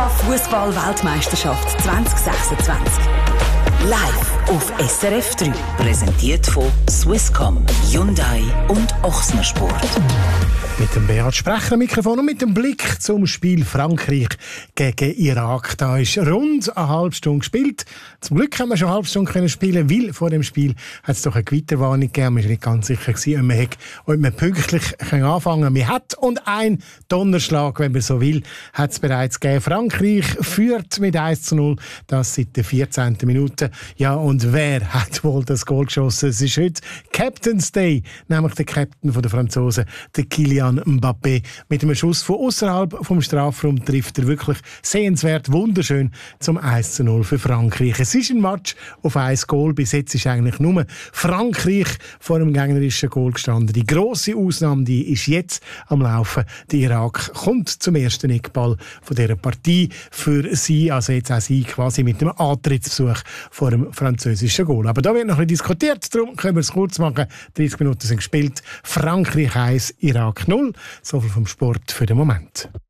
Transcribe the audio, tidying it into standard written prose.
FIFA-Fußball-Weltmeisterschaft 2026. Live auf SRF 3. Präsentiert von Swisscom, Hyundai und Ochsner Sport. Mit dem Beat Sprecher am Mikrofon und mit dem Blick zum Spiel Frankreich gegen Irak. Da ist rund eine halbe Stunde gespielt. Zum Glück haben wir schon eine halbe Stunde können spielen, weil vor dem Spiel hat es doch eine Gewitterwarnung gegeben. Wir waren nicht ganz sicher, ob wir pünktlich anfangen können. Wir hat und ein Donnerschlag, wenn man so will, hat es bereits gegeben. Frankreich führt mit 1:0, das seit der 14. Minute. Ja, und wer hat wohl das Goal geschossen? Es ist heute Captain's Day, nämlich der Captain der Franzosen, der Kylian Mbappé. Mit einem Schuss von außerhalb vom Strafraum trifft er wirklich sehenswert, wunderschön zum 1:0 für Frankreich. Es ist ein Match auf 1 Goal. Bis jetzt ist eigentlich nur Frankreich vor dem gegnerischen Goal gestanden. Die grosse Ausnahme, die ist jetzt am Laufen. Der Irak kommt zum ersten Eckball von dieser Partie für sie, also jetzt auch sie quasi mit einem Antrittsbesuch vor dem französischen Goal. Aber da wird noch ein bisschen diskutiert, darum können wir es kurz machen. 30 Minuten sind gespielt. Frankreich 1, Irak 0. So viel vom Sport für den Moment.